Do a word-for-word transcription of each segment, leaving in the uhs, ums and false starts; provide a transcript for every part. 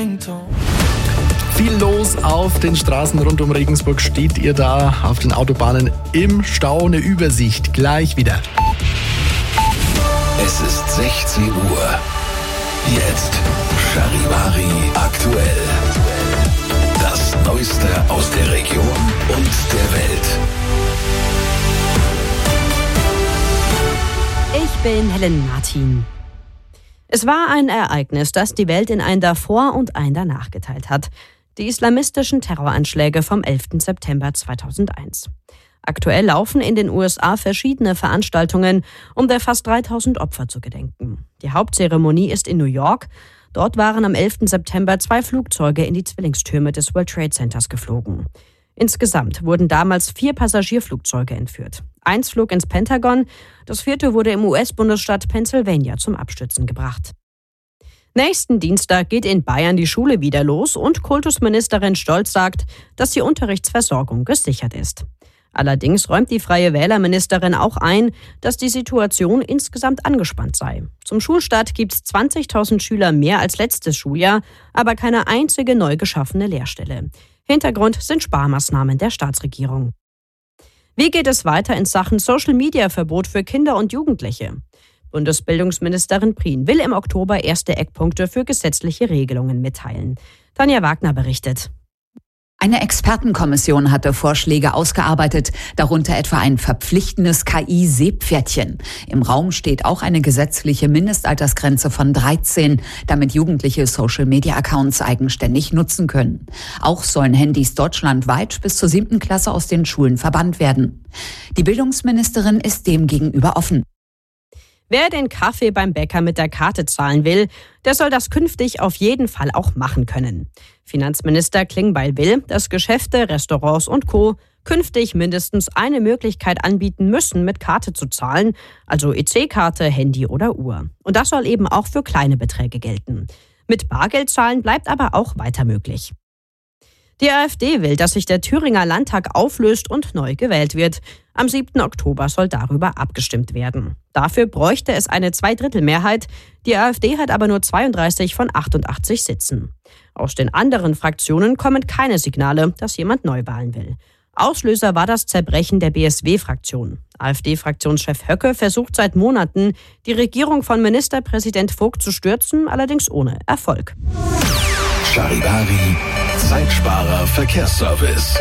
Viel los auf den Straßen rund um Regensburg. Steht ihr da auf den Autobahnen im Stau? Eine Übersicht gleich wieder. Es ist sechzehn Uhr. Jetzt Charivari aktuell. Das Neueste aus der Region und der Welt. Ich bin Helen Martin. Es war ein Ereignis, das die Welt in ein Davor und ein Danach geteilt hat. Die islamistischen Terroranschläge vom elften September zweitausendeins. Aktuell laufen in den U S A verschiedene Veranstaltungen, um der fast dreitausend Opfer zu gedenken. Die Hauptzeremonie ist in New York. Dort waren am elften September zwei Flugzeuge in die Zwillingstürme des World Trade Centers geflogen. Insgesamt wurden damals vier Passagierflugzeuge entführt. Eins flog ins Pentagon, das vierte wurde im U S-Bundesstaat Pennsylvania zum Abstürzen gebracht. Nächsten Dienstag geht in Bayern die Schule wieder los und Kultusministerin Stolz sagt, dass die Unterrichtsversorgung gesichert ist. Allerdings räumt die Freie Wählerministerin auch ein, dass die Situation insgesamt angespannt sei. Zum Schulstart gibt es zwanzigtausend Schüler mehr als letztes Schuljahr, aber keine einzige neu geschaffene Lehrstelle. Hintergrund sind Sparmaßnahmen der Staatsregierung. Wie geht es weiter in Sachen Social-Media-Verbot für Kinder und Jugendliche? Bundesbildungsministerin Prien will im Oktober erste Eckpunkte für gesetzliche Regelungen mitteilen. Tanja Wagner berichtet. Eine Expertenkommission hatte Vorschläge ausgearbeitet, darunter etwa ein verpflichtendes K I-Seepferdchen. Im Raum steht auch eine gesetzliche Mindestaltersgrenze von dreizehn, damit Jugendliche Social-Media-Accounts eigenständig nutzen können. Auch sollen Handys deutschlandweit bis zur siebten Klasse aus den Schulen verbannt werden. Die Bildungsministerin ist dem gegenüber offen. Wer den Kaffee beim Bäcker mit der Karte zahlen will, der soll das künftig auf jeden Fall auch machen können. Finanzminister Klingbeil will, dass Geschäfte, Restaurants und Co. künftig mindestens eine Möglichkeit anbieten müssen, mit Karte zu zahlen, also E C-Karte, Handy oder Uhr. Und das soll eben auch für kleine Beträge gelten. Mit Bargeld zahlen bleibt aber auch weiter möglich. Die AfD will, dass sich der Thüringer Landtag auflöst und neu gewählt wird. Am siebten Oktober soll darüber abgestimmt werden. Dafür bräuchte es eine Zweidrittelmehrheit. Die AfD hat aber nur zweiunddreißig von achtundachtzig Sitzen. Aus den anderen Fraktionen kommen keine Signale, dass jemand Neuwahlen will. Auslöser war das Zerbrechen der B S W-Fraktion. AfD-Fraktionschef Höcke versucht seit Monaten, die Regierung von Ministerpräsident Vogt zu stürzen, allerdings ohne Erfolg. Charivari, Zeitsparer Verkehrsservice.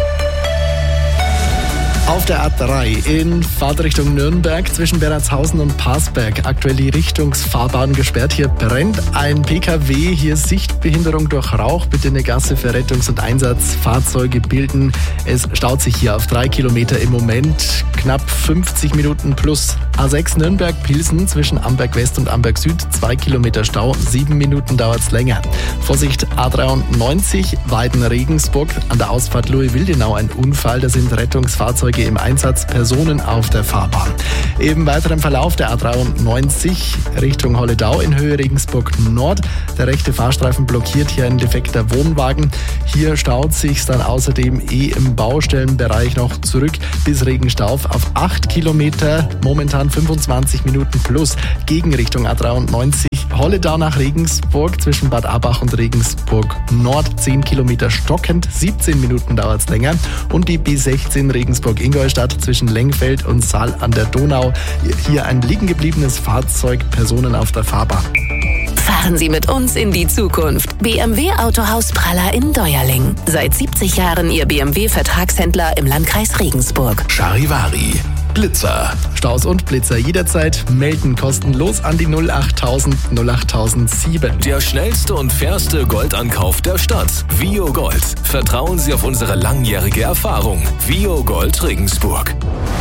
Auf der A drei in Fahrtrichtung Nürnberg zwischen Beratshausen und Parsberg aktuell die Richtungsfahrbahn gesperrt. Hier brennt ein P K W, hier Sichtbehinderung durch Rauch. Bitte eine Gasse für Rettungs- und Einsatzfahrzeuge bilden. Es staut sich hier auf drei Kilometer im Moment. Knapp fünfzig Minuten plus. A sechs Nürnberg-Pilsen zwischen Amberg West und Amberg Süd. zwei Kilometer Stau, sieben Minuten dauert es länger. Vorsicht A dreiundneunzig Weiden-Regensburg. An der Ausfahrt Louis-Wildenau ein Unfall. Da sind Rettungsfahrzeuge im Einsatz, Personen auf der Fahrbahn. Im weiteren Verlauf der A dreiundneunzig Richtung Holledau in Höhe Regensburg Nord. Der rechte Fahrstreifen blockiert hier ein defekter Wohnwagen. Hier staut sich dann außerdem eh im Baustellenbereich noch zurück bis Regenstauf auf acht Kilometer, momentan fünfundzwanzig Minuten plus. Gegenrichtung A dreiundneunzig Holledau nach Regensburg zwischen Bad Abach und Regensburg Nord, zehn Kilometer stockend, siebzehn Minuten dauert es länger. Und die B sechzehn Regensburg-Ingolstadt zwischen Lengfeld und Saal an der Donau. Hier ein liegen gebliebenes Fahrzeug, Personen auf der Fahrbahn. Fahren Sie mit uns in die Zukunft. B M W Autohaus Praller in Deuerling. Seit siebzig Jahren Ihr B M W-Vertragshändler im Landkreis Regensburg. Charivari, Blitzer. Staus und Blitzer jederzeit melden, kostenlos an die null achttausend null achttausendsieben. Der schnellste und fairste Goldankauf der Stadt. Vio Gold. Vertrauen Sie auf unsere langjährige Erfahrung. Vio Gold Regensburg.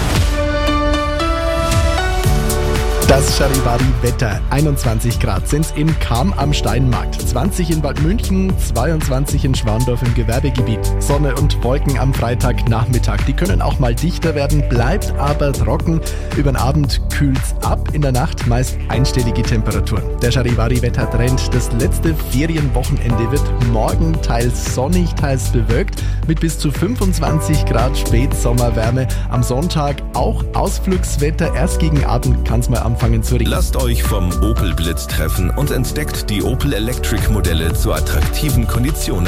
Das Charivari-Wetter. einundzwanzig Grad sind's in Cham am Steinmarkt, zwanzig in Bad München, zweiundzwanzig in Schwandorf im Gewerbegebiet. Sonne und Wolken am Freitagnachmittag. Die können auch mal dichter werden, bleibt aber trocken. Über den Abend kühlt's ab, in der Nacht meist einstellige Temperaturen. Der Charivari-Wettertrend, das letzte Ferienwochenende wird morgen teils sonnig, teils bewölkt mit bis zu fünfundzwanzig Grad Spätsommerwärme. Am Sonntag auch Ausflugswetter. Erst gegen Abend kann's mal am anfangen zu regnen. Lasst euch vom Opel Blitz treffen und entdeckt die Opel Electric Modelle zu attraktiven Konditionen